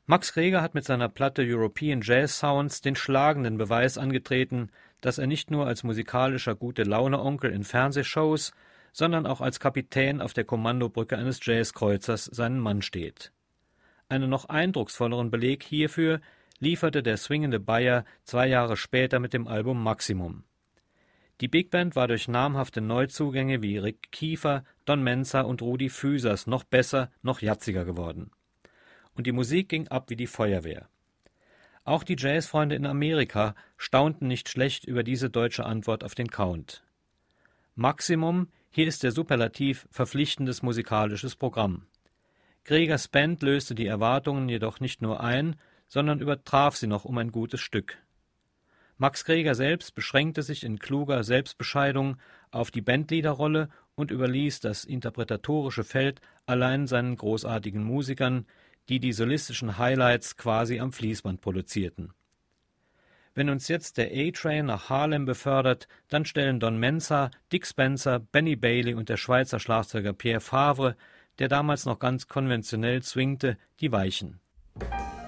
Max Greger hat mit seiner Platte European Jazz Sounds den schlagenden Beweis angetreten, dass er nicht nur als musikalischer Gute-Laune-Onkel in Fernsehshows, sondern auch als Kapitän auf der Kommandobrücke eines Jazzkreuzers seinen Mann steht. Einen noch eindrucksvolleren Beleg hierfür lieferte der swingende Bayer 2 Jahre später mit dem Album Maximum. Die Big Band war durch namhafte Neuzugänge wie Rick Kiefer, Don Mensa und Rudi Füsers noch besser, noch jatziger geworden. Und die Musik ging ab wie die Feuerwehr. Auch die Jazzfreunde in Amerika staunten nicht schlecht über diese deutsche Antwort auf den Count. Maximum, hier ist der Superlativ verpflichtendes musikalisches Programm. Gregers Band löste die Erwartungen jedoch nicht nur ein, sondern übertraf sie noch um ein gutes Stück. Max Greger selbst beschränkte sich in kluger Selbstbescheidung auf die Bandleaderrolle und überließ das interpretatorische Feld allein seinen großartigen Musikern, die die solistischen Highlights quasi am Fließband produzierten. Wenn uns jetzt der A-Train nach Harlem befördert, dann stellen Don Mensa, Dick Spencer, Benny Bailey und der Schweizer Schlagzeuger Pierre Favre, der damals noch ganz konventionell swingte, die Weichen.